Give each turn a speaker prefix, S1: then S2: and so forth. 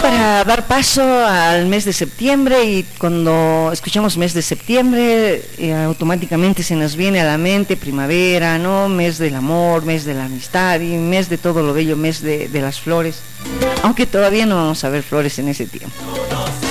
S1: para dar paso al mes de septiembre, y cuando escuchamos mes de septiembre automáticamente se nos viene a la mente primavera, ¿no? Mes del amor, mes de la amistad y mes de todo lo bello, mes de las flores, aunque todavía no vamos a ver flores en ese tiempo.